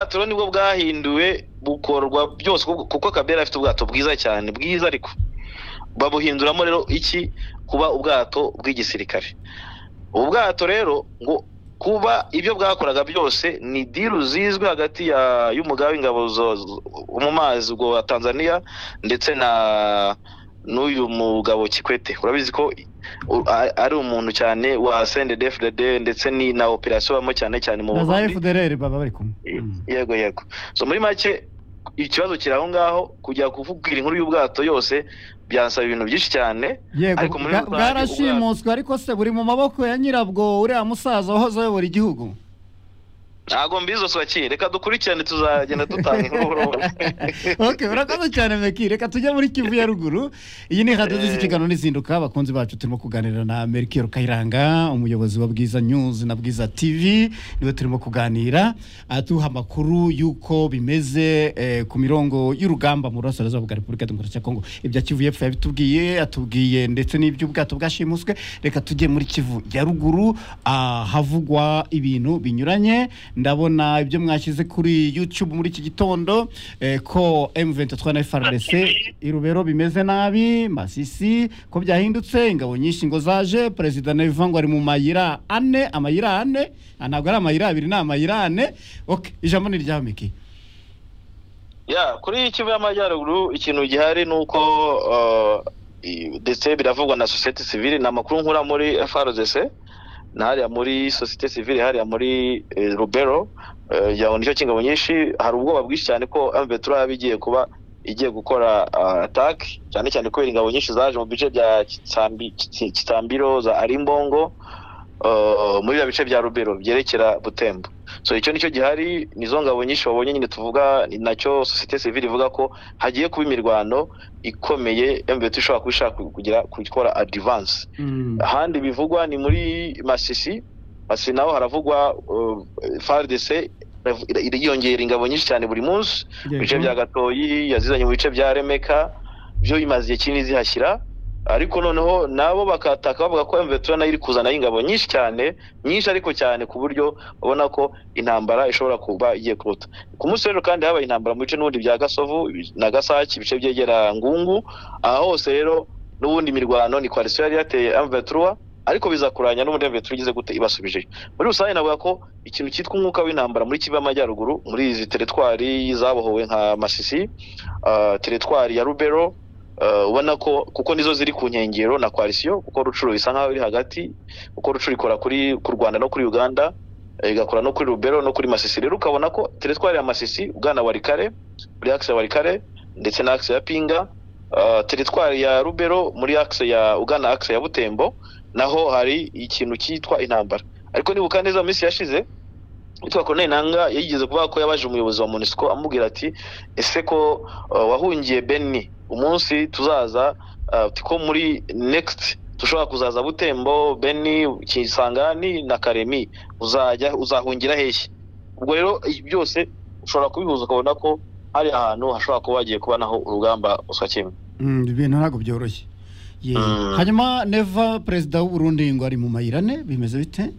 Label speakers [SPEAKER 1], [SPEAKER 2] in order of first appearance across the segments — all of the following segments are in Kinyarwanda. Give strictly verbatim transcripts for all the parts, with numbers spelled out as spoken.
[SPEAKER 1] ubwato nibwo bwahinduwe bukorwa byose kuko Kabila afite ubwato bwiza cyane bwiza ariko babuhinduramo rero iki kuba ubwato bw'igisirikare. Ubwato rero ngo kuba ibyo bwakoraga byose ni deal zizwe hagati ya y'umugaba w'ingabo mu mazi wa Tanzania ndetse na n'uyu mugabo Kikwete. Urabizi ko ari umuntu cyane wa C N D D F D D ndetse ni na operation bamo cyane cyane mu
[SPEAKER 2] Burundi. Na F D L R baba bari kumwe.
[SPEAKER 1] Yego yego. So muri make ikibazo kiraho ngaho kujya kuvugira inkuru y'ubwato yose byansaba ibintu byinshi cyane
[SPEAKER 2] ariko muri bwarashimuswe ariko se buri mu maboko ya nyirabwo uriya musaza wahoze ayobora igihugu.
[SPEAKER 1] Ntago mbizo swaki reka dukurikirane tuzagenda dutanga inkuru.
[SPEAKER 2] Okay, urakoze cyane Meki, reka tujye muri Kivu ya ruguru. Iyi ni radio z'ikigano n'izinduka abakunzi bacu turimo kuganira na Melchior Kayiranga umuyobozi wa Bwiza News na Bwiza T V niwe turimo kuganira atuha amakuru yuko bimeze eh, ku mirongo y'urugamba mu Burasirazuba bwa Repubulika Demokarasi ya Kongo. Ibya Kivu y'Epfo yabitubwiye atubwiye ndetse n'iby'ubwato bwashimuswe. Reka tujye muri Kivu ya ruguru ah, havugwa ibintu binyuranye. Ndabona ibyo mwashyize kuri YouTube muri iki gitondo eh, ko M vingt-trois na F A R D C irubero bimeze nabi Masisi ko byahindutse ingabo nyinshi ngo zaje president Nevangwa ari mu mayira ane amayira ane ntabwo ari amayira abiri na amayira ane. Okay, ijambo ni rya Miki.
[SPEAKER 1] Ya kuri Kivu y'Amajyaruguru ikintu gihari nuko uh, ndetse biravugwa na societe civile na makuru nkura muri F A R D C nari muri societe civile hari muri eh, Rubero eh, yaho nicyo kingabo nyinshi hari ubwoba bwishi cyane ko M vingt-trois yabigiye kuba igiye gukora uh, attack cyane cyane ko ingabo nyinshi zaje mu bice bya Kitambi Kitambiro za Arimbongo uh, muri bice bya Rubero byerekera Butembo. So icyo nicyo gihari nizo ngabo nyinshi babonye nyine tuvuga nacyo societe civile ivuga ko hagiye kuba imirwano ikomeye M vingt-trois ishobora kubishaka kugira gukora advance. Mm. Ahandi bivugwa ni muri Masisi. Masisi naho haravugwa uh, F A R D C iriyongera ingabo nyinshi cyane buri munsi bice bya Gatoyi yazizanye mu bice bya Remeka byo imaziye kinini zihashyira ariko noneho nabo bakataka bavuga ko M vingt-trois nayo iri kuzana ingabo nyinshi cyane nyinshi ariko cyane ku buryo babona ko intambara ishobora kuba igiye kuruta. Ku munsi rero kandi habaye intambara mu bice n'ubundi bya Gasovu na Gasaki bice byegera Ngungu aha hose rero n'ubundi mirwano ni coalition yari yateye M vingt-trois ariko bizakuranya n'ubundi M vingt-trois igize gute ibasubije. Muri rusange navuga ko ikintu cyitwa umwuka w'intambara muri Kivu y'Amajyaruguru muri izi territoire zabohowe nka Masisi uh, territoire ya Rubero Uh, ubona ko kuko nizo ziri ku nkengero na coalition kuko Rucuru isa nkaho iri hagati kuko Rucuru ikora kuri ku Rwanda no kuri Uganda igakora no kuri Rubero no kuri Masisi. Rero ukabona ko territoire ya Masisi ugana Warikare muri axe ya Warikare ndetse na axe ya Pinga uh, territoire ya Rubero muri axe ya ugana axe ya Butembo naho hari ikintu cyitwa intambara. Ariko nibuka neza misi yashize Itwa Corneille Nanga yigeze kuvuga ko yabaje umuyobozi wa MONUSCO amubwira ati ese ko uh, wahungiye Beni umunsi tuzaza uh, tiko muri next tushobora kuzaza Butembo Beni Kisangani na Karemi uzajya uzahungira hehe. Ubwo rero byose ushobora kubihuza ukabona ko hari ahantu hashobora kuba bagiye kuba naho urugamba usakimwe.
[SPEAKER 2] Mm, ibintu ntago byoroshye. Ye. Mm. Hanyuma Neva president w'u Burundi ngo ari mu mayirane bimeze bite?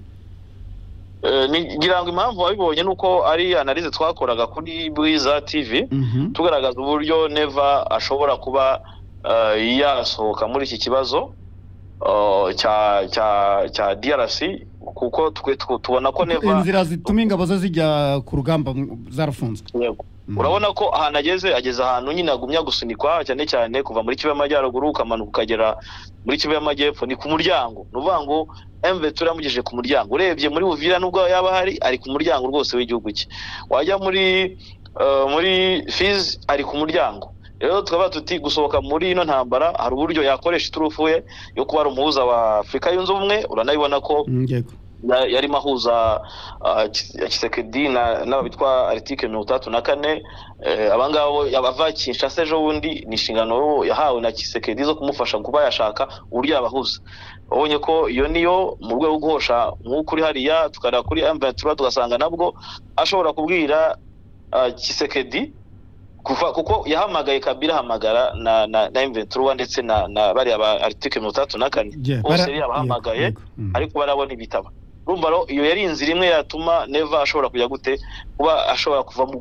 [SPEAKER 1] Uh, ngira ngo impamvu wabibonye nuko ari analyse twakoraga kuri Bwiza T V mm -hmm. tugaragaza uburyo Neva ashobora kuba uh, yasohoka muri iki kibazo uh, cya cya cya D R C kuko twe tubona ko Neva
[SPEAKER 2] inzira zituma ingabo zo zijya ku rugamba zarafunzwe.
[SPEAKER 1] Yego. Mm. Urabona ko ahantu ageze ageze ahantu nyine agumya gusunikwa cyane cyane kuva muri Kivu y'Amajyaruguru ukamanuka ukagera muri Kivu y'Amajyepfo ni ku muryango. Nuvuga ngo M vingt-trois yamugejeje ku muryango. Urebye muri Uvira nubwo yaba hari ari ku muryango rwose w'igihugu cye. Wajya muri uh, muri Fizi ari ku muryango. Rero tukaba tuti gusohoka muri ino ntambara hari uburyo yakoresha iturufu ye yo kuba umuhuza wa Afrika yunze ubumwe uranabibona ko
[SPEAKER 2] yego
[SPEAKER 1] yari mahuza uh, Kisekedi na n'abitwa article mirongo itatu na kane eh, abangabo yabava Kinshasa ejo bundi ni inshingano yahawe na Kisekedi zo kumufasha kuba yashaka uburyo yabahuza. Ubonye ko iyo niyo mu rwego guhosha nk'ukuri hariya tukara kuri M vingt-trois tugasanga nabwo ashobora kubwira uh, Kisekedi kufa kuko yahamagaye Kabila hamagara na na, na M vingt-trois ndetse na, na bari aba article mirongo itatu na kane bose yabahamagaye yeah, mm. ariko barabona ibitaba. Urumva ro iyo yari inzira imwe yatuma Neva ashobora kujya gute kuba ashobora kuva mu